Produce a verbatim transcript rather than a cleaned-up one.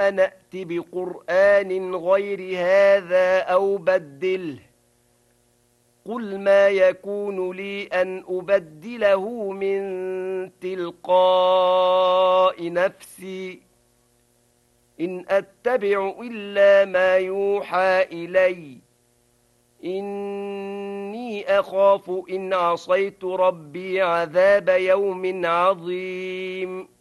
ربنا نأت بقرآن غير هذا أو بدله قل ما يكون لي أن أبدله من تلقاء نفسي إن أتبع إلا ما يوحى إلي إني أخاف إن عصيت ربي عذاب يوم عظيم